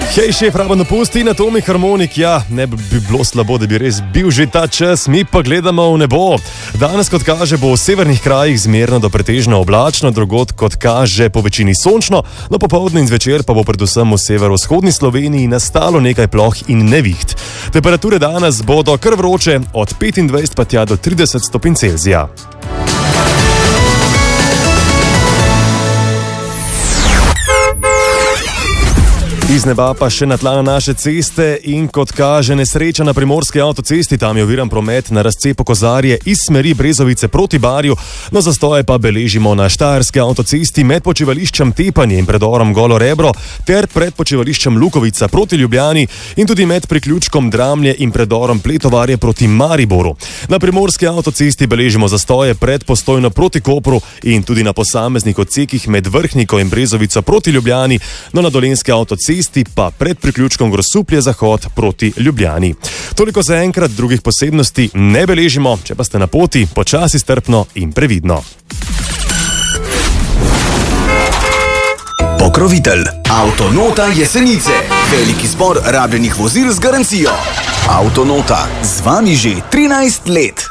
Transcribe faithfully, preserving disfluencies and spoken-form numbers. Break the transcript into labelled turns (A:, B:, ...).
A: Hej, šef, rabo napusti na Tomi harmonik. Ja, ne bi bilo slabo, da bi res bil že ta čas, mi pa gledamo v nebo. Danes, kot kaže, bo v severnih krajih zmerno do pretežno oblačno, drugod, kot kaže, po večini sončno, no popoldne in zvečer pa bo predvsem v severovzhodni Sloveniji nastalo nekaj ploh in neviht. Temperature danes bodo kar vroče, od petindvajset pa tja do trideset stopinj Celzija. Iz neba pa še na tla na naše ceste in kot kaže nesreča na primorski avtocesti, tam je oviran promet na razcepu Kozarje iz smeri Brezovice proti Barju, no zastoje pa beležimo na štajerski avtocesti med počivališčem Tepanje in predorom Golo Rebro ter pred počivališčem Lukovica proti Ljubljani in tudi med priključkom Dramlje in predorom Pletovarje proti Mariboru. Na primorski avtocesti beležimo zastoje pred Postojno proti Kopru in tudi na posameznih odsekih med Vrhniko in Brezovico proti Ljubljani, no na dolenski avtocesti pa pred priključkom Grosuplje Zahod proti Ljubljani. Toliko za enkrat, drugih posebnosti ne beležimo, če pa ste na poti, počasi, strpno in previdno.
B: Pokrovitelj Avtonota Jesenice. Veliki zbor rabljenih vozil z garancijo. Avtonota z vami že trinajst let.